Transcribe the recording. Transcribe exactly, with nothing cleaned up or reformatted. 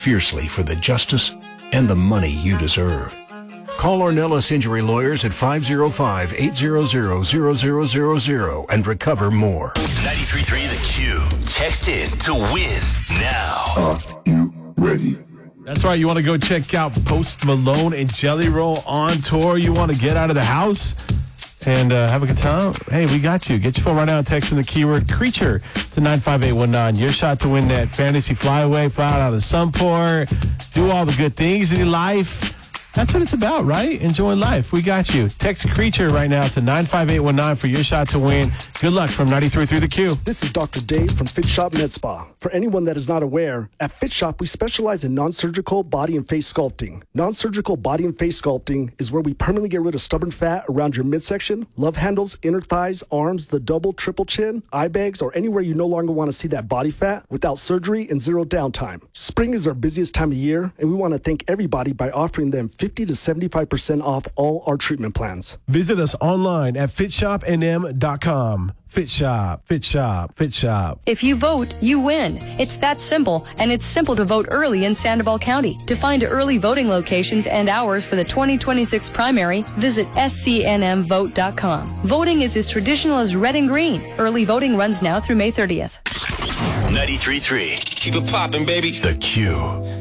fiercely for the justice and the money you deserve. Call Ornelas Injury Lawyers at five oh five, eight hundred, zero zero zero zero and recover more. ninety-three point three The Q. Text in to win now. Are you ready? That's right. You want to go check out Post Malone and Jelly Roll on tour. You want to get out of the house and uh, have a good time? Hey, we got you. Get your phone right now and text in the keyword creature to nine five eight one nine. Your shot to win that fantasy flyaway, fly out on the Sunport, do all the good things in life. That's what it's about, right? Enjoying life. We got you. Text creature right now to nine five eight one nine for your shot to win. Good luck from ninety-three point three The Q. This is Doctor Dave from Fit Shop Med Spa. For anyone that is not aware, at Fit Shop, we specialize in non-surgical body and face sculpting. Non-surgical body and face sculpting is where we permanently get rid of stubborn fat around your midsection, love handles, inner thighs, arms, the double, triple chin, eye bags, or anywhere you no longer want to see that body fat without surgery and zero downtime. Spring is our busiest time of year, and we want to thank everybody by offering them fifty to seventy-five percent off all our treatment plans. Visit us online at fit shop n m dot com. Fit Shop, Fit Shop, Fit Shop. If you vote, you win. It's that simple, and it's simple to vote early in Sandoval County. To find early voting locations and hours for the twenty twenty-six primary, visit s c n m vote dot com. Voting is as traditional as red and green. Early voting runs now through May thirtieth. ninety-three point three. Keep it poppin', baby. The Q.